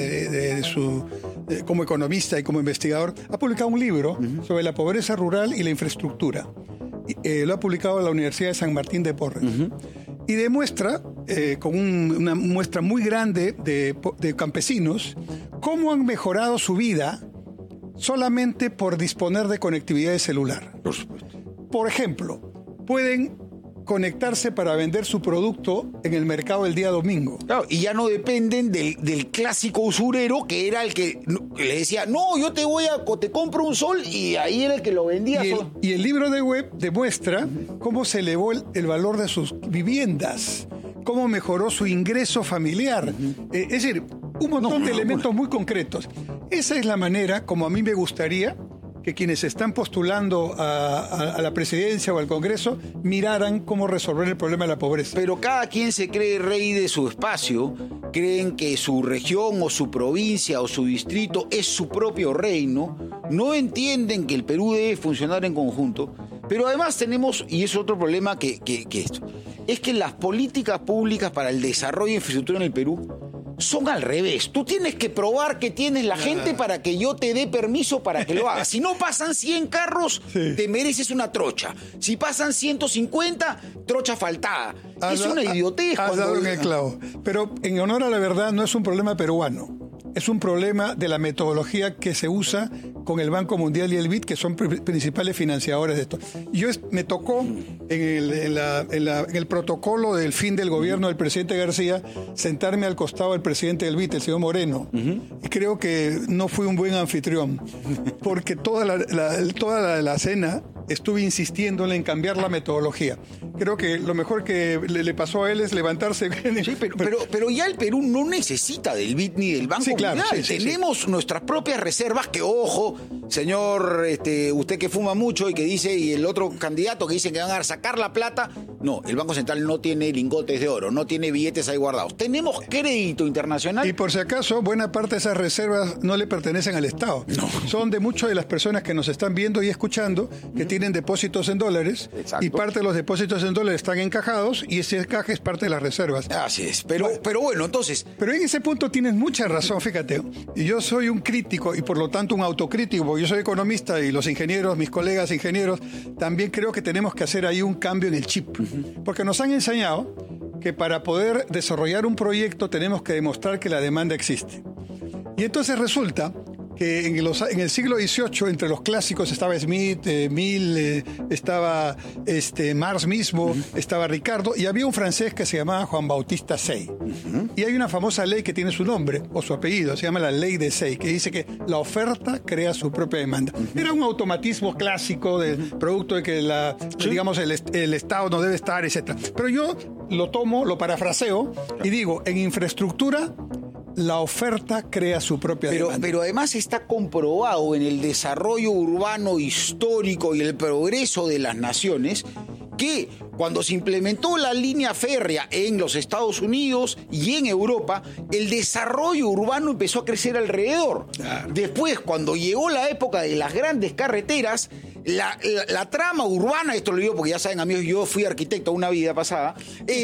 como economista y como investigador, ha publicado un libro sobre la pobreza rural y la infraestructura. Lo ha publicado en la Universidad de San Martín de Porres. Y demuestra, con una muestra muy grande de campesinos, cómo han mejorado su vida solamente por disponer de conectividad de celular. Por supuesto. Por ejemplo, pueden conectarse para vender su producto en el mercado el día domingo. Claro, y ya no dependen del clásico usurero que era el que le decía, no, yo te compro un sol, y ahí era el que lo vendía. Y el libro de web demuestra cómo se elevó el valor de sus viviendas, cómo mejoró su ingreso familiar. Es decir, un montón de elementos muy concretos. Esa es la manera como a mí me gustaría que quienes están postulando a la presidencia o al Congreso miraran cómo resolver el problema de la pobreza. Pero cada quien se cree rey de su espacio, creen que su región o su provincia o su distrito es su propio reino, no entienden que el Perú debe funcionar en conjunto, pero además tenemos, y es otro problema que esto, es que las políticas públicas para el desarrollo de infraestructura en el Perú son al revés. Tú tienes que probar que tienes la gente para que yo te dé permiso para que lo hagas. Si no pasan 100 carros, te mereces una trocha. Si pasan 150, trocha faltada. Es una idiotez. Has dado en el clavo. Pero en honor a la verdad, no es un problema peruano. Es un problema de la metodología que se usa con el Banco Mundial y el BID, que son principales financiadores de esto. Me tocó en el protocolo del fin del gobierno del presidente García sentarme al costado del presidente del BID, el señor Moreno. Y creo que no fui un buen anfitrión, porque toda la cena estuve insistiéndole en cambiar la metodología. Creo que lo mejor que le pasó a él es levantarse. Sí, pero ya el Perú no necesita del BID ni del Banco Mundial. Tenemos nuestras propias reservas que, ojo, señor, usted que fuma mucho y que dice, y el otro candidato que dice que van a sacar la plata. No, el Banco Central no tiene lingotes de oro, no tiene billetes ahí guardados. Tenemos crédito internacional. Y por si acaso, buena parte de esas reservas no le pertenecen al Estado. No. Son de muchas de las personas que nos están viendo y escuchando, que tienen depósitos en dólares. Exacto. Y parte de los depósitos en dólares están encajados y ese encaje es parte de las reservas. Así es, pero bueno, entonces... Pero en ese punto tienes mucha razón, fíjate. Y yo soy un crítico y por lo tanto un autocrítico, porque yo soy economista y los ingenieros, mis colegas ingenieros, también creo que tenemos que hacer ahí un cambio en el chip. Porque nos han enseñado que para poder desarrollar un proyecto tenemos que demostrar que la demanda existe. Y entonces resulta que en el siglo XVIII, entre los clásicos, estaba Smith, Mill, estaba Marx mismo, estaba Ricardo, y había un francés que se llamaba Juan Bautista Say. Y hay una famosa ley que tiene su nombre, o su apellido, se llama la ley de Say, que dice que la oferta crea su propia demanda. Era un automatismo clásico del producto de que digamos, el Estado no debe estar, etc. Pero yo lo tomo, lo parafraseo, y digo, en infraestructura, la oferta crea su propia demanda. Pero además está comprobado en el desarrollo urbano histórico y el progreso de las naciones que cuando se implementó la línea férrea en los Estados Unidos y en Europa, el desarrollo urbano empezó a crecer alrededor. Claro. Después, cuando llegó la época de las grandes carreteras, la trama urbana, esto lo digo porque ya saben, amigos, yo fui arquitecto una vida pasada,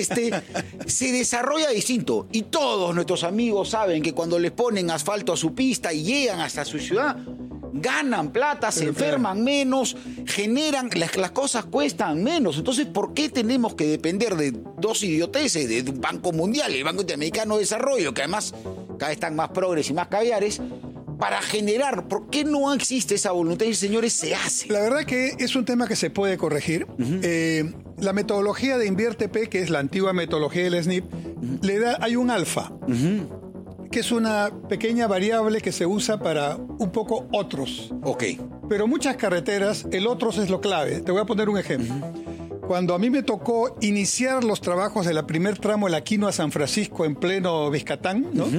se desarrolla distinto. Y todos nuestros amigos saben que cuando les ponen asfalto a su pista y llegan hasta su ciudad, ganan plata, se enferman menos, generan, las cosas cuestan menos. Entonces, ¿por qué tenemos que depender de dos idioteces, de un Banco Mundial y el Banco Interamericano de Desarrollo, que además cada vez están más progres y más caviares, para generar? ¿Por qué no existe esa voluntad? Y, señores, se hace. La verdad que es un tema que se puede corregir. La metodología de InvierteP, que es la antigua metodología del SNIP, hay un alfa, que es una pequeña variable que se usa para un poco otros. Ok. Pero muchas carreteras, el otros es lo clave. Te voy a poner un ejemplo. Cuando a mí me tocó iniciar los trabajos de la primer tramo de la Quino a San Francisco en pleno Vizcatán, ¿no?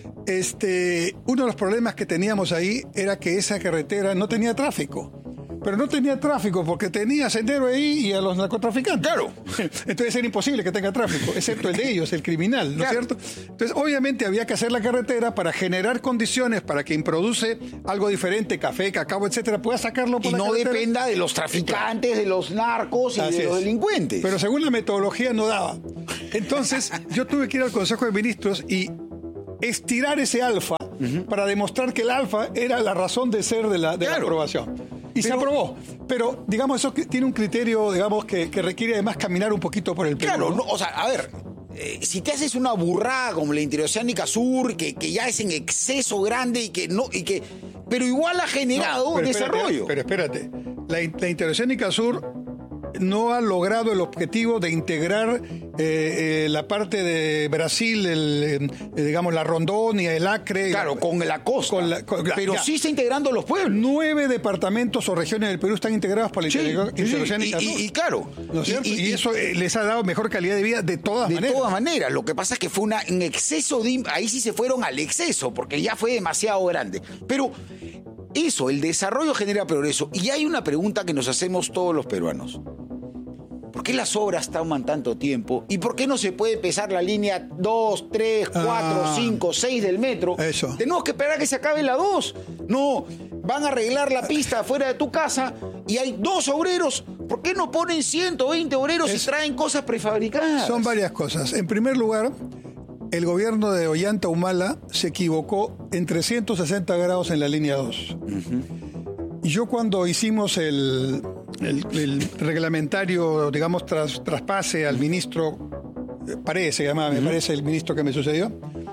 Uno de los problemas que teníamos ahí era que esa carretera no tenía tráfico. Pero no tenía tráfico porque tenía sendero ahí y a los narcotraficantes. Claro. Entonces era imposible que tenga tráfico, excepto el de ellos, el criminal, ¿no es cierto? Entonces, obviamente había que hacer la carretera para generar condiciones para quien produce algo diferente, café, cacao, etcétera, pueda sacarlo por la carretera. Y no dependa de los traficantes, de los narcos y de los delincuentes. Pero según la metodología no daba. Entonces, yo tuve que ir al Consejo de Ministros y estirar ese alfa para demostrar que el alfa era la razón de ser de la aprobación. Y se aprobó. Pero, digamos, eso tiene un criterio, digamos, que requiere además caminar un poquito por el Perú. Claro, no, o sea, a ver, si te haces una burrada como la Interoceánica Sur, que ya es en exceso grande pero igual ha generado desarrollo. Pero espérate, la Interoceánica Sur no ha logrado el objetivo de integrar la parte de Brasil, digamos, la Rondônia, el Acre. Claro, con la costa. Pero sí está integrando los pueblos. 9 departamentos o regiones del Perú están integrados por la Interoceánica Sur. Y claro. ¿No es cierto? Y eso les ha dado mejor calidad de vida de todas maneras. De todas maneras. Lo que pasa es que fue un exceso ahí sí se fueron al exceso, porque ya fue demasiado grande. Pero eso, el desarrollo genera progreso. Y hay una pregunta que nos hacemos todos los peruanos. ¿Por qué las obras toman tanto tiempo? ¿Y por qué no se puede empezar la línea 2, 3, 4, 5, 6 del metro? Eso. Tenemos que esperar a que se acabe la 2. No, van a arreglar la pista afuera de tu casa y hay 2 obreros. ¿Por qué no ponen 120 obreros y traen cosas prefabricadas? Son varias cosas. En primer lugar, el gobierno de Ollanta Humala se equivocó en 360 grados en la línea 2. Y yo cuando hicimos el reglamentario, digamos, traspase al ministro Paredes, se llamaba, me parece, el ministro que me sucedió,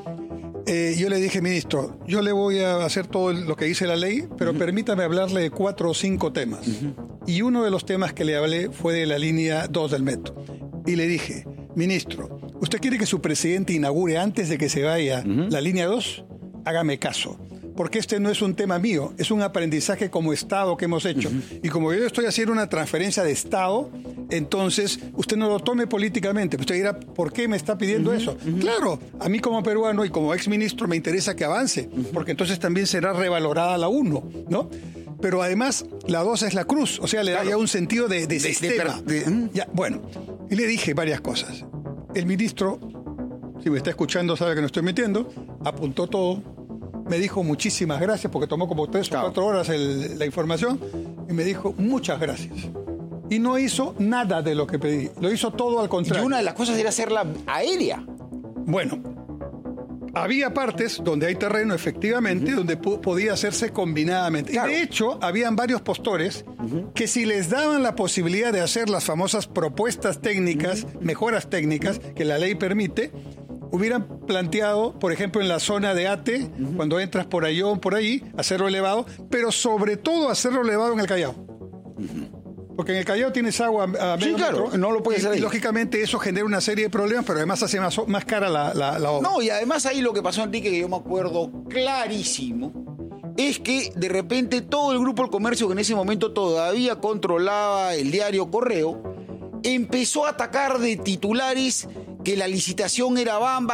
yo le dije, ministro, yo le voy a hacer todo lo que dice la ley, pero permítame hablarle de 4 o 5 temas. Y uno de los temas que le hablé fue de la línea 2 del metro. Y le dije, ministro, ¿usted quiere que su presidente inaugure antes de que se vaya la línea 2? Hágame caso. Porque este no es un tema mío, es un aprendizaje como Estado que hemos hecho. Y como yo estoy haciendo una transferencia de Estado, entonces usted no lo tome políticamente. Usted dirá, ¿por qué me está pidiendo eso? Claro, a mí como peruano y como exministro me interesa que avance, porque entonces también será revalorada la 1, ¿no? Pero además la 2 es la cruz, o sea, le da ya un sentido de sistema. Ya, bueno, y le dije varias cosas. El ministro, si me está escuchando sabe que no estoy mintiendo, apuntó todo. Me dijo muchísimas gracias porque tomó como 3 o 4 horas la información y me dijo muchas gracias. Y no hizo nada de lo que pedí, lo hizo todo al contrario. Y una de las cosas era hacerla aérea. Bueno, había partes donde hay terreno efectivamente, donde podía hacerse combinadamente. Claro. Y de hecho, habían varios postores que si les daban la posibilidad de hacer las famosas propuestas técnicas, mejoras técnicas que la ley permite, hubieran planteado, por ejemplo, en la zona de Ate, cuando entras por Ayllón, por allí, hacerlo elevado, pero sobre todo hacerlo elevado en el Callao. Porque en el Callao tienes agua a medio metro, no lo puedes hacer ahí. Y lógicamente eso genera una serie de problemas, pero además hace más cara la obra. No, y además ahí lo que pasó, Enrique, que yo me acuerdo clarísimo, es que de repente todo el Grupo del Comercio, que en ese momento todavía controlaba el diario Correo, empezó a atacar de titulares que la licitación era bamba,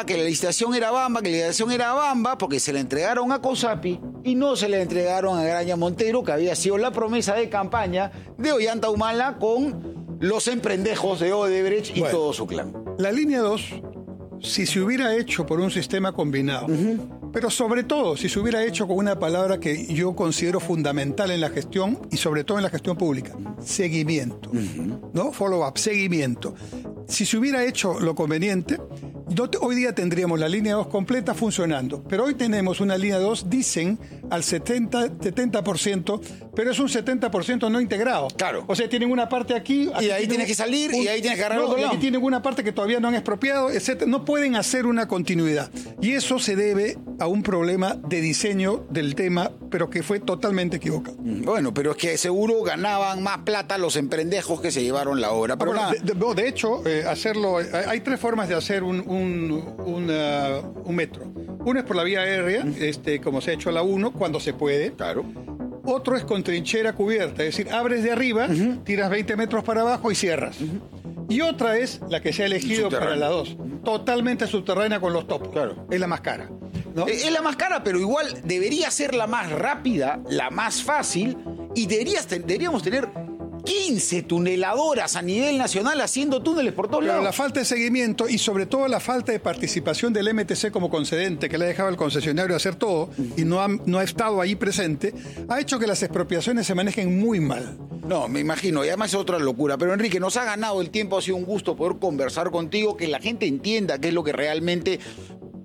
porque se la entregaron a COSAPI y no se la entregaron a Graña Montero, que había sido la promesa de campaña de Ollanta Humala con los emprendejos de Odebrecht y todo su clan. La línea 2, si se hubiera hecho por un sistema combinado, pero sobre todo si se hubiera hecho con una palabra que yo considero fundamental en la gestión y sobre todo en la gestión pública, seguimiento, ¿no? Follow-up, seguimiento. Si se hubiera hecho lo conveniente, hoy día tendríamos la línea 2 completa funcionando, pero hoy tenemos una línea 2, dicen, al 70%, pero es un 70% no integrado. Claro. O sea, tienen una parte aquí... Y ahí tienes que salir y ahí tienes que agarrar otro lado. Y tienen una parte que todavía no han expropiado, etc. No pueden hacer una continuidad. Y eso se debe a un problema de diseño del tema, pero que fue totalmente equivocado. Bueno, pero es que seguro ganaban más plata los emprendejos que se llevaron la obra. Pero de hecho, hacerlo... Hay 3 formas de hacer un metro. Uno es por la vía aérea, como se ha hecho la 1, cuando se puede. Claro. Otro es con trinchera cubierta, es decir, abres de arriba, tiras 20 metros para abajo y cierras. Y otra es la que se ha elegido para la 2, totalmente subterránea con los topos. Claro. Es la más cara, ¿no? Es la más cara, pero igual debería ser la más rápida, la más fácil, y deberíamos tener 15 tuneladoras a nivel nacional haciendo túneles por todos lados. Pero la falta de seguimiento y sobre todo la falta de participación del MTC como concedente, que le ha dejado al concesionario hacer todo y no ha estado ahí presente, ha hecho que las expropiaciones se manejen muy mal. No, me imagino, y además es otra locura. Pero Enrique, nos ha ganado el tiempo, ha sido un gusto poder conversar contigo, que la gente entienda qué es lo que realmente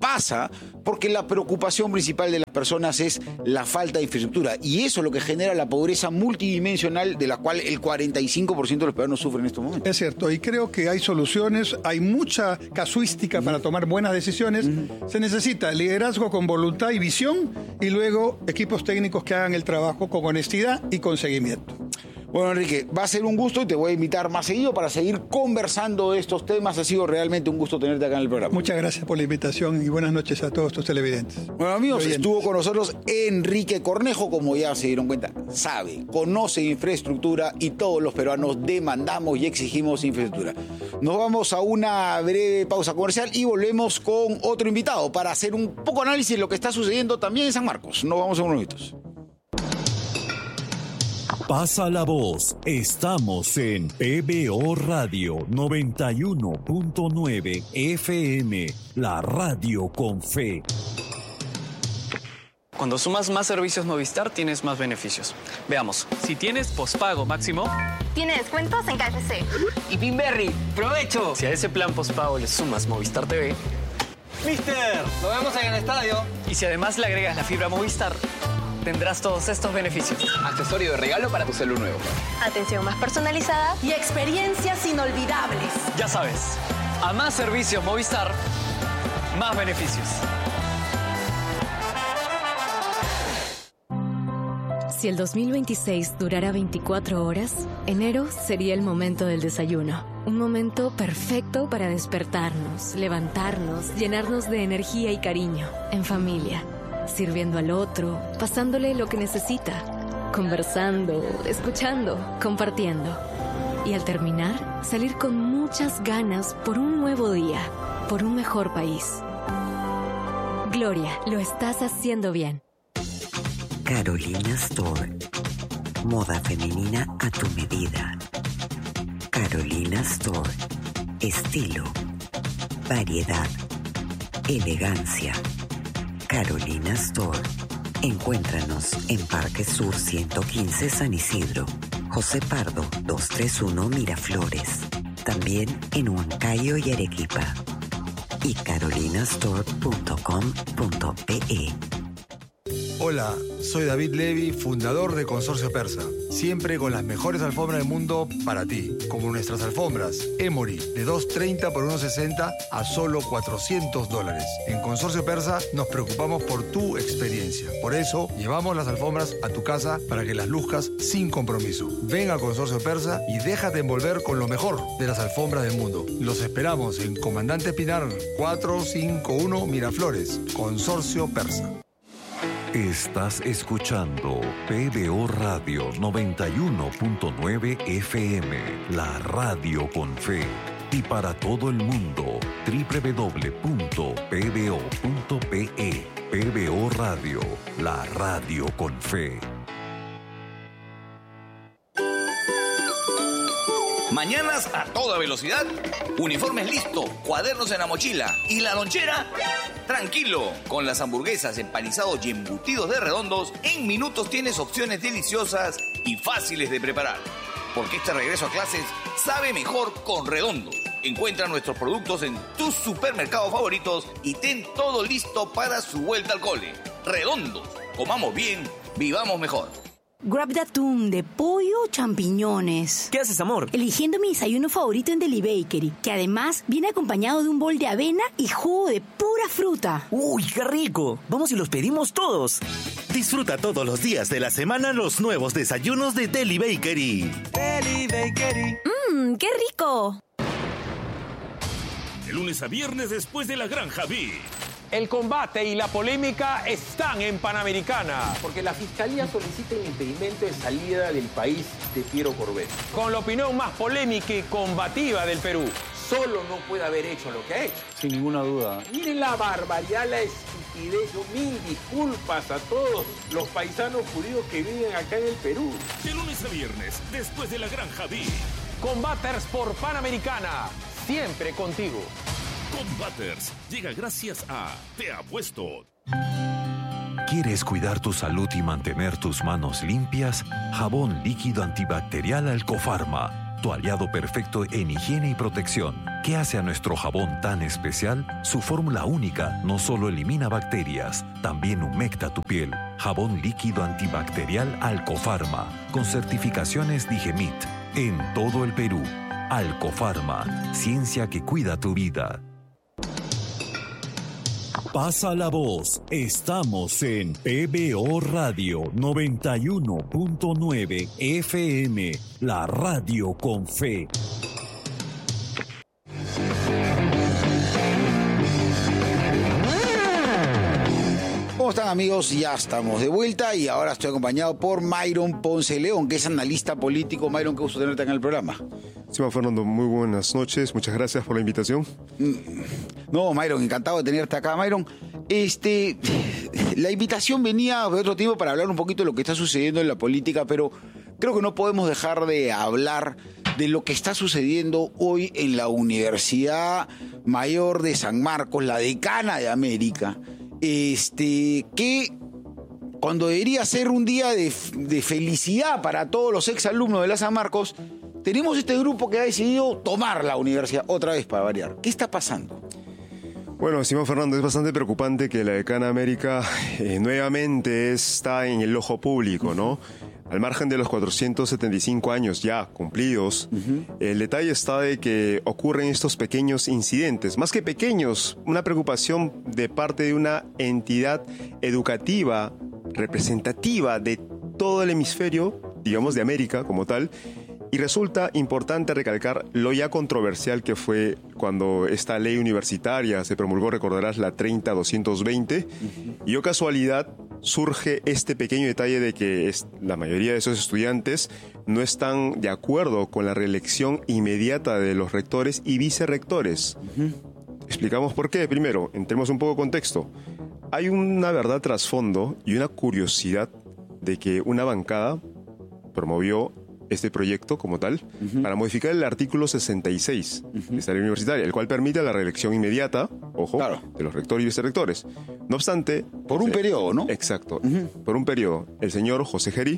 pasa porque la preocupación principal de las personas es la falta de infraestructura. Y eso es lo que genera la pobreza multidimensional de la cual el 45% de los peruanos sufren en estos momentos. Es cierto, y creo que hay soluciones, hay mucha casuística para tomar buenas decisiones. Se necesita liderazgo con voluntad y visión, y luego equipos técnicos que hagan el trabajo con honestidad y con seguimiento. Bueno, Enrique, va a ser un gusto y te voy a invitar más seguido para seguir conversando de estos temas. Ha sido realmente un gusto tenerte acá en el programa. Muchas gracias por la invitación y buenas noches a todos tus televidentes. Bueno, amigos, estuvo con nosotros Enrique Cornejo. Como ya se dieron cuenta, sabe, conoce infraestructura y todos los peruanos demandamos y exigimos infraestructura. Nos vamos a una breve pausa comercial y volvemos con otro invitado para hacer un poco análisis de lo que está sucediendo también en San Marcos. Nos vamos en unos minutos. Pasa la voz. Estamos en PBO Radio 91.9 FM, la radio con fe. Cuando sumas más servicios Movistar, tienes más beneficios. Veamos, si tienes pospago máximo, tiene descuentos en KFC. Y Pinberry, ¡provecho! Si a ese plan pospago le sumas Movistar TV, ¡Mister! ¡Nos vemos en el estadio! Y si además le agregas la fibra Movistar, tendrás todos estos beneficios. Accesorio de regalo para tu celular nuevo. Atención más personalizada y experiencias inolvidables. Ya sabes, a más servicios Movistar, más beneficios. Si el 2026 durara 24 horas, enero sería el momento del desayuno. Un momento perfecto para despertarnos, levantarnos, llenarnos de energía y cariño, en familia, sirviendo al otro, pasándole lo que necesita, conversando, escuchando, compartiendo. Y al terminar, salir con muchas ganas por un nuevo día, por un mejor país. Gloria, lo estás haciendo bien. Carolina Store. Moda femenina a tu medida. Carolina Store. Estilo, variedad, elegancia. Carolina Store. Encuéntranos en Parque Sur 115 San Isidro, José Pardo 231 Miraflores. También en Huancayo y Arequipa. Y carolinastore.com.pe. Hola, soy David Levy, fundador de Consorcio Persa. Siempre con las mejores alfombras del mundo para ti, como nuestras alfombras Emory, de $230 por $160 a solo $400. En Consorcio Persa nos preocupamos por tu experiencia. Por eso, llevamos las alfombras a tu casa para que las luzcas sin compromiso. Ven a Consorcio Persa y déjate envolver con lo mejor de las alfombras del mundo. Los esperamos en Comandante Pinar 451 Miraflores, Consorcio Persa. Estás escuchando PBO Radio 91.9 FM, la radio con fe. Y para todo el mundo, www.pbo.pe. PBO Radio, la radio con fe. Mañanas a toda velocidad, uniformes listos, cuadernos en la mochila y la lonchera. Tranquilo, con las hamburguesas, empanizados y embutidos de Redondos, en minutos tienes opciones deliciosas y fáciles de preparar. Porque este regreso a clases sabe mejor con Redondos. Encuentra nuestros productos en tus supermercados favoritos y ten todo listo para su vuelta al cole. Redondos, comamos bien, vivamos mejor. Grab de atún, de pollo o champiñones. ¿Qué haces, amor? Eligiendo mi desayuno favorito en Deli Bakery, que además viene acompañado de un bol de avena y jugo de pura fruta. ¡Uy, qué rico! Vamos y los pedimos todos. Disfruta todos los días de la semana los nuevos desayunos de Deli Bakery. Deli Bakery. ¡Qué rico! De lunes a viernes después de la Granja B. El combate y la polémica están en Panamericana. Porque la Fiscalía solicita el impedimento de salida del país de Piero Corbett. Con la opinión más polémica y combativa del Perú. Solo no puede haber hecho lo que ha hecho. Sin ninguna duda. Miren la barbaridad, la estupidez. Yo mil disculpas a todos los paisanos judíos que viven acá en el Perú. De lunes a viernes, después de la Granja B. Combaters por Panamericana. Siempre contigo. Combaters llega gracias a Te Apuesto. ¿Quieres cuidar tu salud y mantener tus manos limpias? Jabón líquido antibacterial Alcofarma, tu aliado perfecto en higiene y protección. ¿Qué hace a nuestro jabón tan especial? Su fórmula única no solo elimina bacterias, también humecta tu piel. Jabón líquido antibacterial Alcofarma, con certificaciones Digemit, en todo el Perú. Alcofarma, ciencia que cuida tu vida. Pasa la voz. Estamos en PBO Radio 91.9 FM, la radio con fe. ¿Cómo están, amigos? Ya estamos de vuelta y ahora estoy acompañado por Mayron Ponce León, que es analista político. Mayron, qué gusto tenerte en el programa. Sí, Fernando, muy buenas noches. Muchas gracias por la invitación. No, Mayron, encantado de tenerte acá, Mayron. La invitación venía de otro tiempo para hablar un poquito de lo que está sucediendo en la política, pero creo que no podemos dejar de hablar de lo que está sucediendo hoy en la Universidad Mayor de San Marcos, la decana de América, que cuando debería ser un día de felicidad para todos los exalumnos de la San Marcos, tenemos este grupo que ha decidido tomar la universidad otra vez para variar. ¿Qué está pasando? Bueno, estimado Fernando, es bastante preocupante que la decana América nuevamente está en el ojo público, ¿no? Al margen de los 475 años ya cumplidos, el detalle está de que ocurren estos pequeños incidentes. Más que pequeños, una preocupación de parte de una entidad educativa representativa de todo el hemisferio, digamos de América como tal. Y resulta importante recalcar lo ya controversial que fue cuando esta ley universitaria se promulgó, recordarás, la 30-220. Y oh casualidad, surge este pequeño detalle de que la mayoría de esos estudiantes no están de acuerdo con la reelección inmediata de los rectores y vicerrectores. Explicamos por qué. Primero, entremos un poco en contexto. Hay una verdad trasfondo y una curiosidad de que una bancada promovió este proyecto como tal, para modificar el artículo 66 de esta ley universitaria, el cual permite la reelección inmediata, ojo, de los rectores y vicerrectores. No obstante... Por un periodo, ¿no? Exacto, por un periodo. El señor José Geri,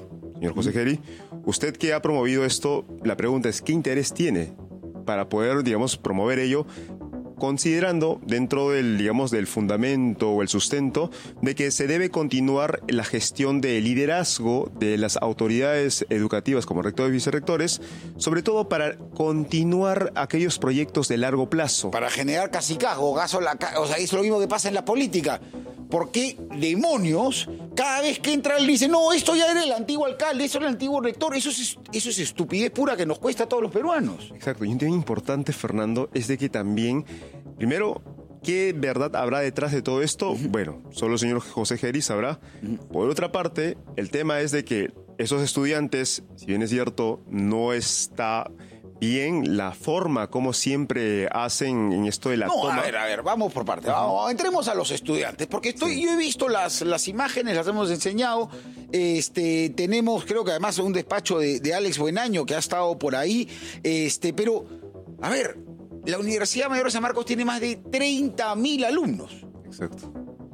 usted que ha promovido esto, la pregunta es, ¿qué interés tiene para poder, digamos, promover ello, considerando dentro del, digamos, del fundamento o el sustento de que se debe continuar la gestión de liderazgo de las autoridades educativas como rectores y vicerrectores, sobre todo para continuar aquellos proyectos de largo plazo? Para generar cacicazgo, o sea, es lo mismo que pasa en la política. ¿Por qué demonios cada vez que entra él dice, no, esto ya era el antiguo alcalde, eso era el antiguo rector? Eso es estupidez pura que nos cuesta a todos los peruanos. Exacto, y un tema importante, Fernando, es de que también, primero, ¿qué verdad habrá detrás de todo esto? Bueno, solo el señor José Geri sabrá. Por otra parte, el tema es de que esos estudiantes, si bien es cierto, no está bien la forma como siempre hacen en esto de la toma. A ver, vamos por parte. Entremos a los estudiantes, porque yo he visto las imágenes, las hemos enseñado. Tenemos, creo que además, un despacho de Alex Buenaño que ha estado por ahí. Pero, a ver, la Universidad Mayor de San Marcos tiene más de 30.000 alumnos. Exacto.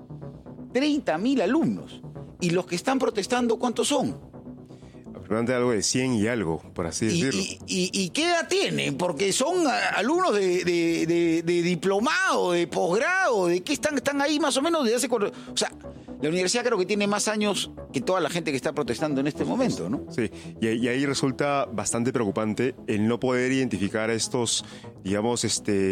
30.000 alumnos. ¿Y los que están protestando cuántos son? Aproximadamente algo de 100 y algo, por así decirlo. ¿Y qué edad tienen? Porque son alumnos de diplomado, de posgrado, de qué están ahí más o menos desde hace... O sea, la universidad creo que tiene más años que toda la gente que está protestando en este momento, ¿no? Sí, y ahí resulta bastante preocupante el no poder identificar a estos, digamos,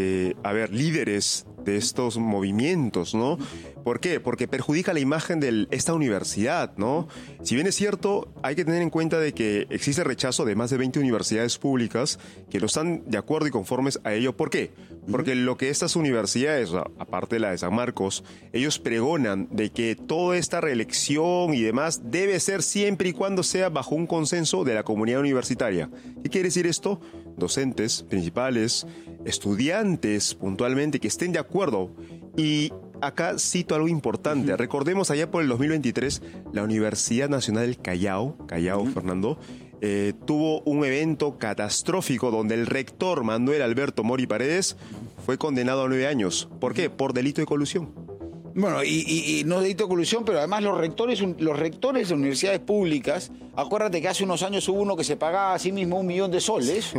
líderes de estos movimientos, ¿no? ¿Por qué? Porque perjudica la imagen de esta universidad, ¿no? Si bien es cierto, hay que tener en cuenta de que existe rechazo de más de 20 universidades públicas que no están de acuerdo y conformes a ello. ¿Por qué? Porque lo que estas universidades, aparte de la de San Marcos, ellos pregonan de que toda esta reelección y demás debe ser siempre y cuando sea bajo un consenso de la comunidad universitaria. ¿Qué quiere decir esto? Docentes, principales, estudiantes puntualmente que estén de acuerdo. Y acá cito algo importante. Recordemos allá por el 2023, la Universidad Nacional del Callao, Fernando, tuvo un evento catastrófico donde el rector Manuel Alberto Mori Paredes fue condenado a 9 años. ¿Por qué? Por delito de colusión. Bueno, y no delito de colusión, pero además los rectores de universidades públicas, acuérdate que hace unos años hubo uno que se pagaba a sí mismo 1 millón de soles,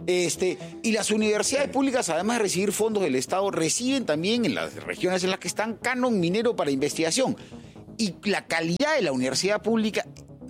y las universidades públicas, además de recibir fondos del Estado, reciben también en las regiones en las que están canon minero para investigación. Y la calidad de la universidad pública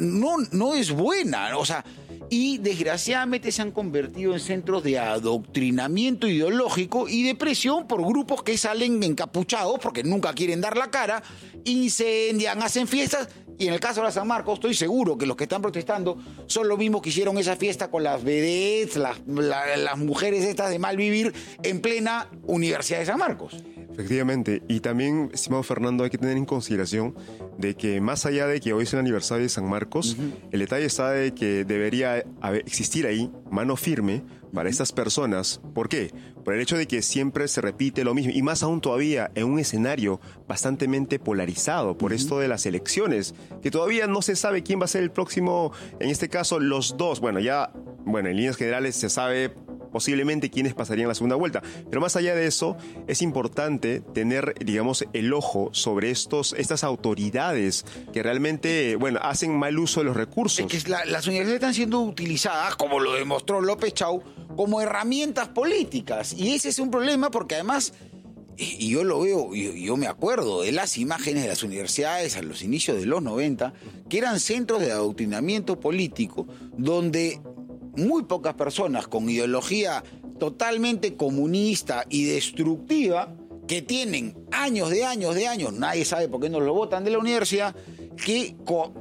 no es buena, o sea, y desgraciadamente se han convertido en centros de adoctrinamiento ideológico y de presión por grupos que salen encapuchados porque nunca quieren dar la cara, incendian, hacen fiestas, y en el caso de la San Marcos estoy seguro que los que están protestando son los mismos que hicieron esa fiesta con las vedettes, las mujeres estas de mal vivir en plena Universidad de San Marcos. Efectivamente, y también, estimado Fernando, hay que tener en consideración de que más allá de que hoy es el aniversario de San Marcos, el detalle está de que debería existir ahí mano firme para estas personas. ¿Por qué? Por el hecho de que siempre se repite lo mismo, y más aún todavía en un escenario bastante polarizado por esto de las elecciones, que todavía no se sabe quién va a ser el próximo, en este caso los dos, en líneas generales se sabe posiblemente quiénes pasarían la segunda vuelta. Pero más allá de eso, es importante tener, digamos, el ojo sobre estas autoridades que realmente, hacen mal uso de los recursos. Es que las universidades están siendo utilizadas, como lo demostró López Chau, como herramientas políticas. Y ese es un problema porque además, y yo lo veo, yo me acuerdo de las imágenes de las universidades a los inicios de los 90, que eran centros de adoctrinamiento político, donde muy pocas personas con ideología totalmente comunista y destructiva, que tienen años, nadie sabe por qué no lo votan de la universidad, que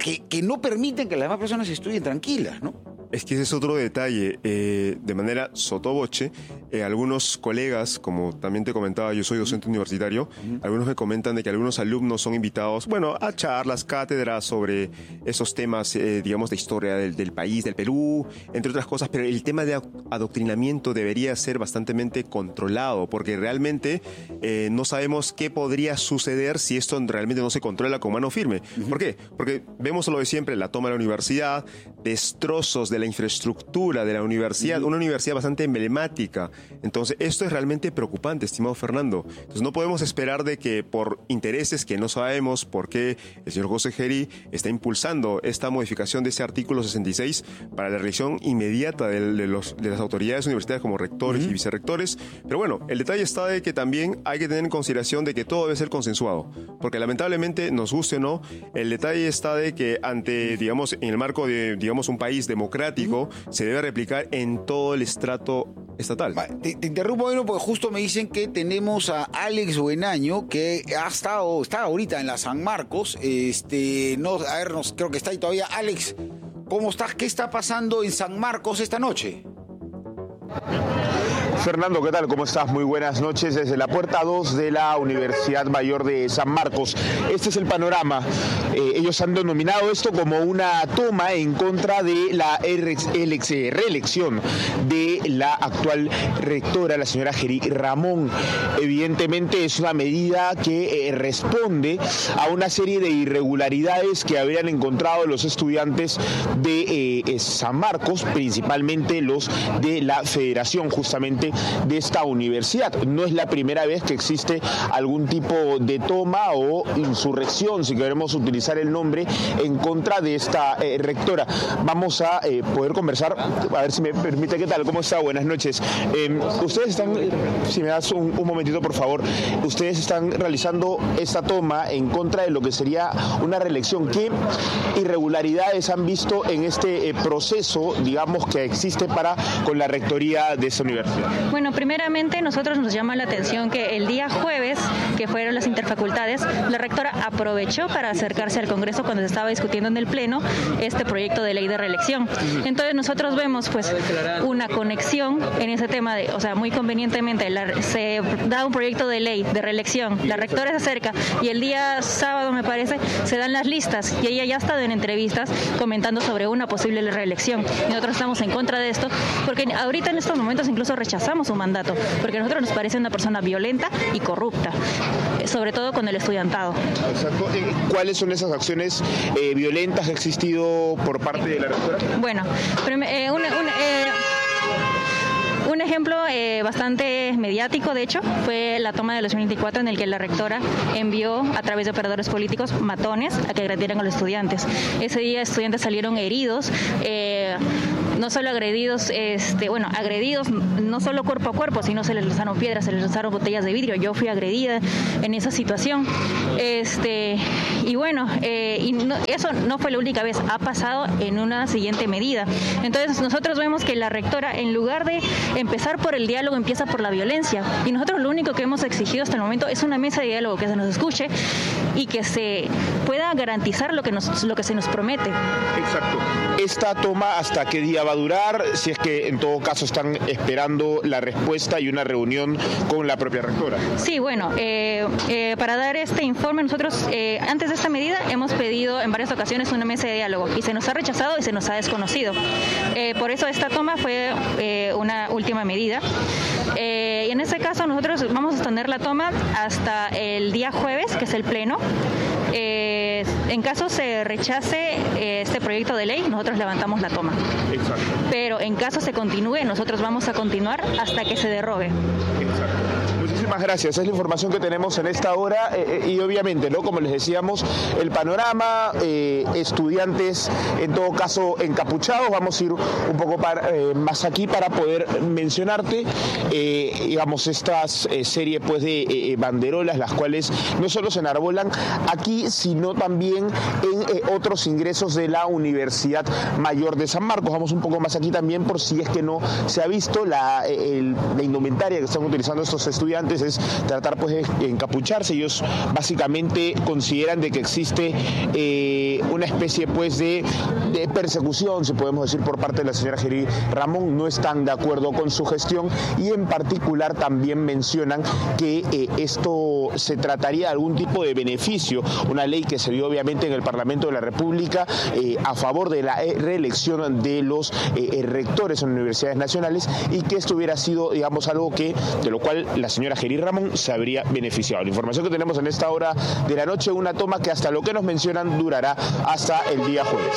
no permiten que las demás personas estudien tranquilas, ¿no? Es que ese es otro detalle. De manera sotoboche, algunos colegas, como también te comentaba, yo soy docente universitario, algunos me comentan de que algunos alumnos son invitados, a charlas, cátedras sobre esos temas, digamos, de historia del país, del Perú, entre otras cosas, pero el tema de adoctrinamiento debería ser bastante controlado, porque realmente no sabemos qué podría suceder si esto realmente no se controla con mano firme. ¿Por qué? Porque vemos lo de siempre, la toma de la universidad, destrozos de la infraestructura de la universidad, una universidad bastante emblemática. Entonces, esto es realmente preocupante, estimado Fernando. Entonces, no podemos esperar de que por intereses que no sabemos por qué el señor José Geri está impulsando esta modificación de ese artículo 66 para la reelección inmediata de las autoridades universitarias como rectores y vicerrectores. Pero bueno, el detalle está de que también hay que tener en consideración de que todo debe ser consensuado, porque lamentablemente, nos guste o no, el detalle está de que en el marco de, un país democrático, se debe replicar en todo el estrato estatal. Te interrumpo, porque justo me dicen que tenemos a Alex Buenaño, que está ahorita en la San Marcos. Creo que está ahí todavía. Alex, ¿cómo estás? ¿Qué está pasando en San Marcos esta noche? Fernando, ¿qué tal? ¿Cómo estás? Muy buenas noches desde la puerta 2 de la Universidad Mayor de San Marcos. Este es el panorama. Ellos han denominado esto como una toma en contra de la reelección de la actual rectora, la señora Geri Ramón. Evidentemente es una medida que responde a una serie de irregularidades que habrían encontrado los estudiantes de San Marcos, principalmente los de la federación justamente de esta universidad. No es la primera vez que existe algún tipo de toma o insurrección, si queremos utilizar el nombre, en contra de esta rectora. Vamos a poder conversar, a ver si me permite. ¿Qué tal? ¿Cómo está? Buenas noches. Ustedes están, si me das un momentito por favor, ustedes están realizando esta toma en contra de lo que sería una reelección. ¿Qué irregularidades han visto en este proceso, digamos, que existe con la rectoría de esta universidad? Bueno, primeramente nosotros nos llama la atención que el día jueves, que fueron las interfacultades, la rectora aprovechó para acercarse al Congreso cuando se estaba discutiendo en el Pleno este proyecto de ley de reelección. Entonces nosotros vemos una conexión en ese tema muy convenientemente se da un proyecto de ley de reelección, la rectora se acerca y el día sábado, me parece, se dan las listas y ella ya ha estado en entrevistas comentando sobre una posible reelección. Nosotros estamos en contra de esto porque ahorita en estos momentos incluso rechazamos su mandato, porque a nosotros nos parece una persona violenta y corrupta, sobre todo con el estudiantado. Exacto. ¿Cuáles son esas acciones violentas que ha existido por parte de la rectora? Bueno, Un ejemplo bastante mediático, de hecho, fue la toma de los 24 en el que la rectora envió a través de operadores políticos matones a que agredieran a los estudiantes. Ese día estudiantes salieron heridos, no solo agredidos, agredidos no solo cuerpo a cuerpo, sino se les lanzaron piedras, se les lanzaron botellas de vidrio. Yo fui agredida en esa situación. Eso no fue la única vez, ha pasado en una siguiente medida. Entonces nosotros vemos que la rectora, en lugar de empezar por el diálogo, empieza por la violencia. Y nosotros lo único que hemos exigido hasta el momento es una mesa de diálogo que se nos escuche y que se pueda garantizar lo que se nos promete. Exacto. ¿Esta toma hasta qué día va a durar? Si es que en todo caso están esperando la respuesta y una reunión con la propia rectora. Sí, bueno, para dar este informe nosotros antes de esta medida hemos pedido en varias ocasiones una mesa de diálogo y se nos ha rechazado y se nos ha desconocido. Por eso esta toma fue una última medida. Y en este caso nosotros vamos a extender la toma hasta el día jueves, que es el pleno. En caso se rechace este proyecto de ley, nosotros levantamos la toma. Exacto. Pero en caso se continúe, nosotros vamos a continuar hasta que se derrogue. Exacto. Muchísimas gracias. Es la información que tenemos en esta hora y obviamente, ¿no? Como les decíamos, el panorama, estudiantes en todo caso encapuchados. Vamos a ir un poco más aquí para poder mencionarte, estas serie pues de banderolas, las cuales no solo se enarbolan aquí, sino también en otros ingresos de la Universidad Mayor de San Marcos. Vamos un poco más aquí también por si es que no se ha visto la indumentaria que están utilizando estos estudiantes es tratar pues de encapucharse. Ellos básicamente consideran de que existe una especie pues de persecución, si podemos decir, por parte de la señora Gerí Ramón. No están de acuerdo con su gestión y en particular también mencionan que esto se trataría de algún tipo de beneficio, una ley que se dio obviamente en el Parlamento de la República a favor de la reelección de los rectores en universidades nacionales y que esto hubiera sido, digamos, algo de lo cual la señora Gerí Ramón se habría beneficiado. La información que tenemos en esta hora de la noche, una toma que hasta lo que nos mencionan durará hasta el día jueves.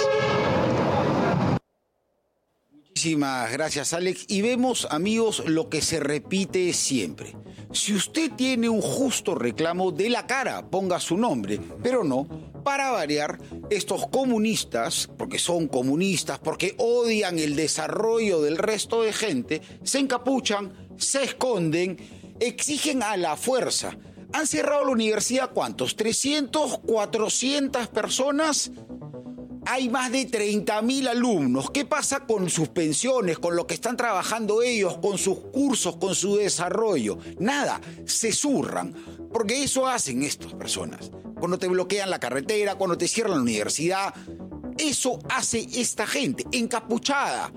Muchísimas gracias, Alex. Y vemos, amigos, lo que se repite siempre. Si usted tiene un justo reclamo, de la cara, ponga su nombre, pero no, para variar, estos comunistas, porque son comunistas, porque odian el desarrollo del resto de gente, se encapuchan, se esconden, exigen a la fuerza. ¿Han cerrado la universidad cuántos? ¿300, 400 personas? Hay más de 30.000 alumnos. ¿Qué pasa con sus pensiones, con lo que están trabajando ellos, con sus cursos, con su desarrollo? Nada, se zurran, porque eso hacen estas personas. Cuando te bloquean la carretera, cuando te cierran la universidad, eso hace esta gente, encapuchada.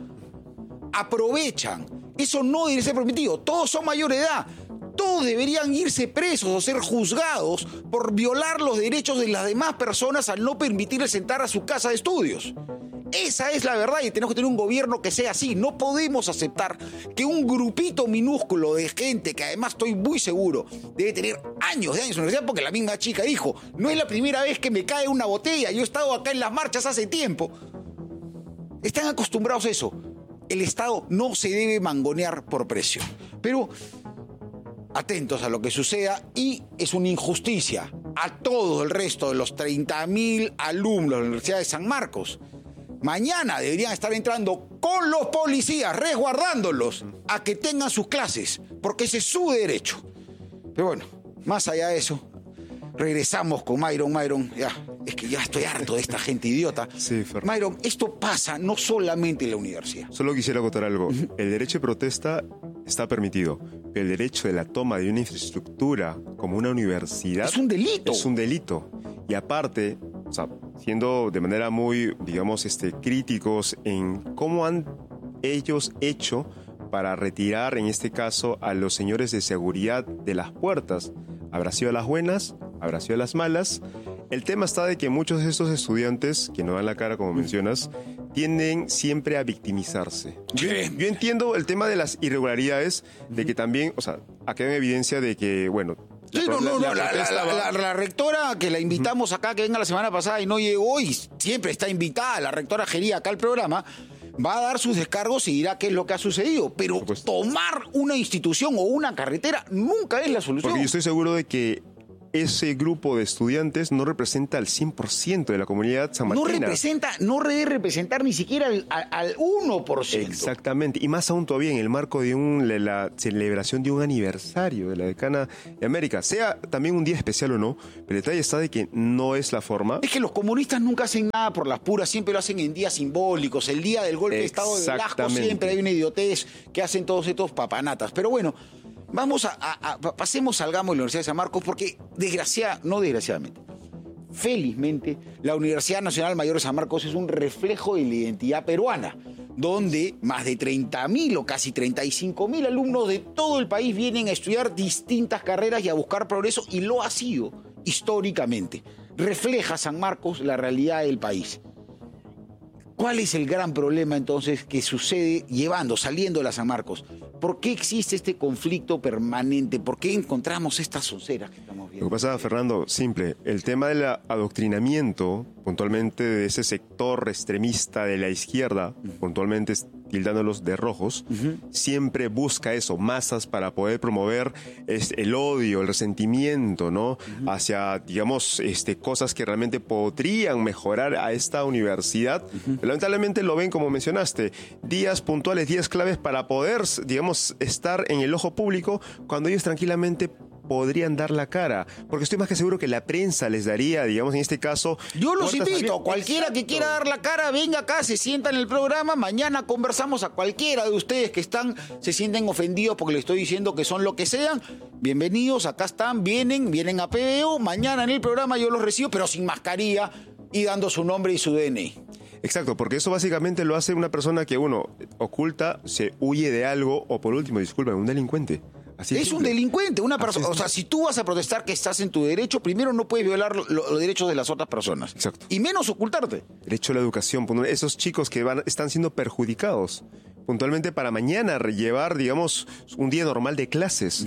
Aprovechan. Eso no debe ser permitido. Todos son mayor de edad. Todos deberían irse presos o ser juzgados por violar los derechos de las demás personas al no permitirles entrar a su casa de estudios. Esa es la verdad y tenemos que tener un gobierno que sea así. No podemos aceptar que un grupito minúsculo de gente, que además estoy muy seguro debe tener años en la universidad, porque la misma chica dijo, no es la primera vez que me cae una botella, yo he estado acá en las marchas hace tiempo. Están acostumbrados a eso. El Estado no se debe mangonear por presión. Pero atentos a lo que suceda, y es una injusticia a todo el resto de los 30.000 alumnos de la Universidad de San Marcos. Mañana deberían estar entrando con los policías, resguardándolos a que tengan sus clases, porque ese es su derecho. Pero bueno, más allá de eso, regresamos con Myron. Myron, es que ya estoy harto de esta gente idiota. Sí, Fer. Myron, esto pasa no solamente en la universidad. Solo quisiera acotar algo. El derecho de protesta está permitido. El derecho de la toma de una infraestructura como una universidad es un delito. Es un delito. Y aparte, siendo de manera muy, digamos, críticos en cómo han ellos hecho para retirar, en este caso, a los señores de seguridad de las puertas. Habrá sido las buenas, habrá sido las malas. El tema está de que muchos de estos estudiantes, que no dan la cara, como mencionas, tienden siempre a victimizarse. Yo entiendo el tema de las irregularidades, de que también, acá hay evidencia de que, bueno... Sí, la rectora, que la invitamos acá, que venga la semana pasada y no llegó, y siempre está invitada la rectora Gerí acá al programa, va a dar sus descargos y dirá qué es lo que ha sucedido. Pero tomar una institución o una carretera nunca es la solución. Porque yo estoy seguro de que ese grupo de estudiantes no representa al 100% de la comunidad sanmarquina. No debe representar ni siquiera al 1%. Exactamente, y más aún todavía en el marco de la celebración de un aniversario de la Decana de América. Sea también un día especial o no, pero el detalle está de que no es la forma. Es que los comunistas nunca hacen nada por las puras, siempre lo hacen en días simbólicos. El día del golpe de Estado de Velasco siempre hay una idiotez que hacen todos estos papanatas. Pero bueno, salgamos de la Universidad de San Marcos porque felizmente, la Universidad Nacional Mayor de San Marcos es un reflejo de la identidad peruana, donde más de 30.000 o casi 35.000 alumnos de todo el país vienen a estudiar distintas carreras y a buscar progreso, y lo ha sido históricamente. Refleja San Marcos la realidad del país. ¿Cuál es el gran problema entonces que sucede saliendo de la San Marcos? ¿Por qué existe este conflicto permanente? ¿Por qué encontramos estas sonceras que estamos viendo? Lo que pasa, Fernando, simple. El tema del adoctrinamiento, puntualmente de ese sector extremista de la izquierda, puntualmente tildándolos de rojos, siempre busca eso, masas para poder promover el odio, el resentimiento, ¿no? Hacia, digamos, cosas que realmente podrían mejorar a esta universidad. Lamentablemente lo ven, como mencionaste, días puntuales, días claves para poder, digamos, estar en el ojo público cuando ellos tranquilamente podrían dar la cara, porque estoy más que seguro que la prensa les daría, digamos, en este caso... Yo los invito, cualquiera que quiera dar la cara, venga acá, se sienta en el programa, mañana conversamos. A cualquiera de ustedes que se sienten ofendidos porque les estoy diciendo que son lo que sean, bienvenidos, acá están, vienen a PBO, mañana en el programa yo los recibo, pero sin mascarilla y dando su nombre y su DNI. Exacto, porque eso básicamente lo hace una persona que oculta, se huye de algo, o por último, disculpen, un delincuente. Es un delincuente, una persona. O sea, si tú vas a protestar que estás en tu derecho, primero no puedes violar los derechos de las otras personas. Exacto. Y menos ocultarte. Derecho a la educación. Esos chicos que están siendo perjudicados puntualmente para mañana llevar, digamos, un día normal de clases.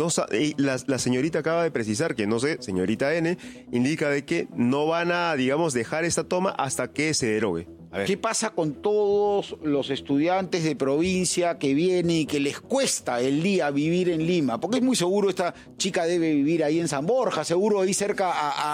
La señorita acaba de precisar que, señorita N, indica de que no van a, digamos, dejar esta toma hasta que se derogue. ¿Qué pasa con todos los estudiantes de provincia que vienen y que les cuesta el día vivir en Lima? Porque es muy seguro esta chica debe vivir ahí en San Borja, seguro ahí cerca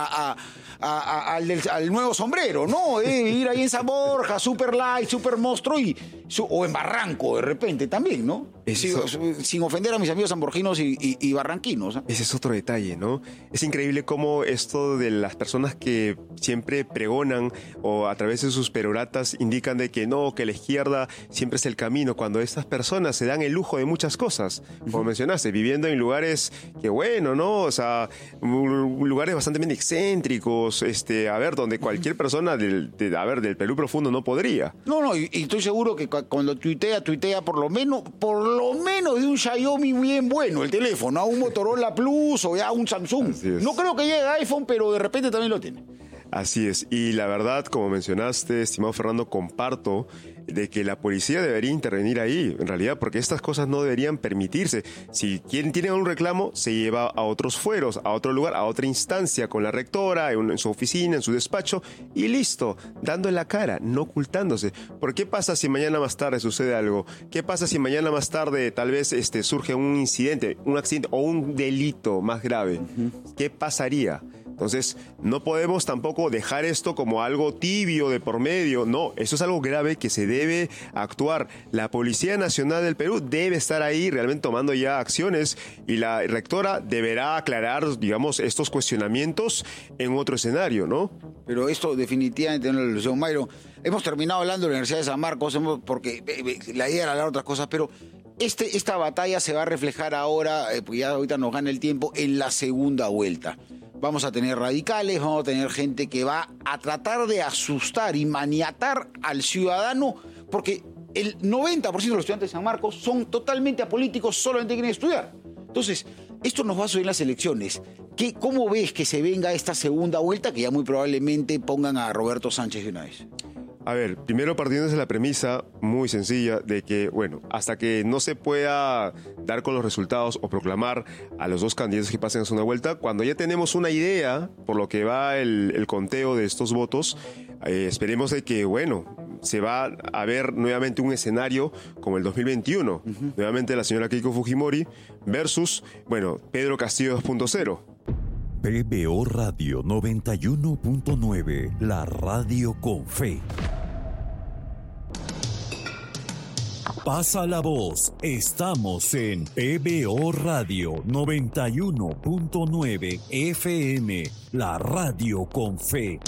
al Nuevo Sombrero, ¿no? Debe vivir ahí en San Borja, Super Light, Super Monstruo, o en Barranco de repente también, ¿no? Sin ofender a mis amigos sanborginos y barranquinos, ¿eh? Ese es otro detalle, ¿no? Es increíble cómo esto de las personas que siempre pregonan o a través de sus peroratas indican de que no, que la izquierda siempre es el camino, cuando estas personas se dan el lujo de muchas cosas, como mencionaste, viviendo en lugares que bueno, ¿no? O sea, lugares bastante bien excéntricos, donde cualquier persona del Perú profundo no podría. No, y estoy seguro que cuando tuitea por lo menos de un Xiaomi bien bueno el teléfono, a un Motorola Plus o ya un Samsung. No creo que llegue a iPhone, pero de repente también lo tiene. Así es, y la verdad, como mencionaste, estimado Fernando, comparto de que la policía debería intervenir ahí, en realidad, porque estas cosas no deberían permitirse. Si tienen un reclamo, se lleva a otros fueros, a otro lugar, a otra instancia, con la rectora, en su oficina, en su despacho, y listo, dando la cara, no ocultándose. ¿Por qué pasa si mañana más tarde sucede algo? ¿Qué pasa si mañana más tarde tal vez surge un incidente, un accidente o un delito más grave? ¿Qué pasaría? Entonces, no podemos tampoco dejar esto como algo tibio de por medio. No, eso es algo grave que se debe actuar. La Policía Nacional del Perú debe estar ahí realmente tomando ya acciones y la rectora deberá aclarar, digamos, estos cuestionamientos en otro escenario, ¿no? Pero esto definitivamente no es la solución, Mayro. Hemos terminado hablando de la Universidad de San Marcos porque la idea era hablar de otras cosas, pero esta batalla se va a reflejar ahora, pues ya ahorita nos gana el tiempo, en la segunda vuelta. Vamos a tener radicales, vamos a tener gente que va a tratar de asustar y maniatar al ciudadano, porque el 90% de los estudiantes de San Marcos son totalmente apolíticos, solamente quieren estudiar. Entonces, esto nos va a subir en las elecciones. ¿Cómo ves que se venga esta segunda vuelta, que ya muy probablemente pongan a Roberto Sánchez de una vez? A ver, primero partiendo de la premisa muy sencilla de que, bueno, hasta que no se pueda dar con los resultados o proclamar a los dos candidatos que pasen a segunda vuelta, cuando ya tenemos una idea por lo que va el conteo de estos votos, esperemos de que, bueno, se va a ver nuevamente un escenario como el 2021. Nuevamente la señora Keiko Fujimori versus, Pedro Castillo 2.0. PBO Radio 91.9, la radio con fe. Pasa la voz, estamos en PBO Radio 91.9 FM, la radio con fe.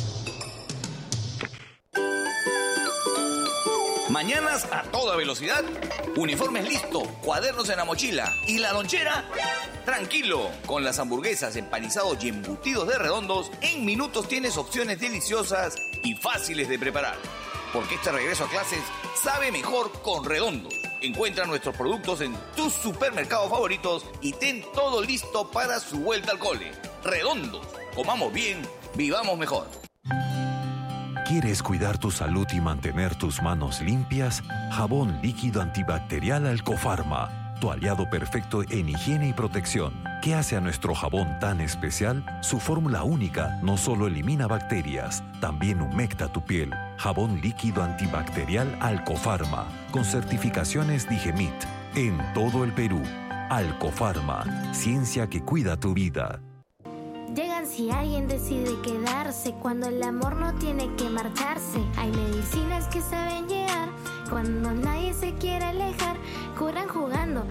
Mañanas a toda velocidad, uniformes listos, cuadernos en la mochila y la lonchera. Tranquilo, con las hamburguesas, empanizados y embutidos de Redondos, en minutos tienes opciones deliciosas y fáciles de preparar. Porque este regreso a clases sabe mejor con Redondos. Encuentra nuestros productos en tus supermercados favoritos y ten todo listo para su vuelta al cole. Redondos, comamos bien, vivamos mejor. ¿Quieres cuidar tu salud y mantener tus manos limpias? Jabón líquido antibacterial Alcofarma, tu aliado perfecto en higiene y protección. ¿Qué hace a nuestro jabón tan especial? Su fórmula única no solo elimina bacterias, también humecta tu piel. Jabón líquido antibacterial Alcofarma, con certificaciones Digemit, en todo el Perú. Alcofarma, ciencia que cuida tu vida. Llegan si alguien decide quedarse, cuando el amor no tiene que marcharse. Hay medicinas que saben llegar, cuando nadie se quiere alejar. Curan jugando,